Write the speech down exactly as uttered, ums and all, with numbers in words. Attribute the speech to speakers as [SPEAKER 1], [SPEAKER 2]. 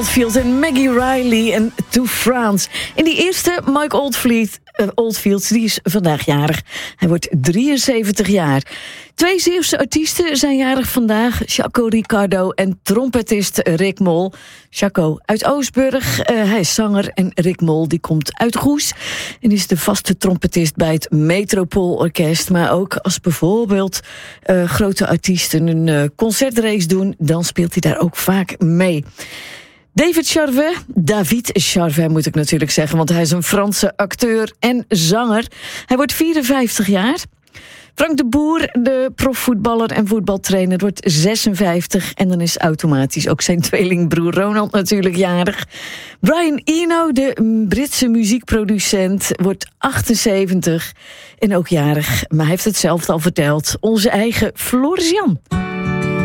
[SPEAKER 1] Oldfield en Maggie Riley en To France. En die eerste, Mike Oldfield, uh, Oldfield, die is vandaag jarig. Hij wordt drieënzeventig jaar. Twee Zeeuwse artiesten zijn jarig vandaag. Chaco Ricardo en trompetist Rick Mol. Chaco uit Oostburg, uh, hij is zanger. En Rick Mol die komt uit Goes. En is de vaste trompetist bij het Metropoolorkest. Maar ook als bijvoorbeeld uh, grote artiesten een uh, concertrace doen, dan speelt hij daar ook vaak mee. David Charvet, David Charvet moet ik natuurlijk zeggen, want hij is een Franse acteur en zanger. Hij wordt vierenvijftig jaar. Frank de Boer, de profvoetballer en voetbaltrainer, wordt zesenvijftig. En dan is automatisch ook zijn tweelingbroer Ronald natuurlijk jarig. Brian Eno, de Britse muziekproducent, wordt achtenzeventig en ook jarig. Maar hij heeft het zelf al verteld. Onze eigen Floris Jan.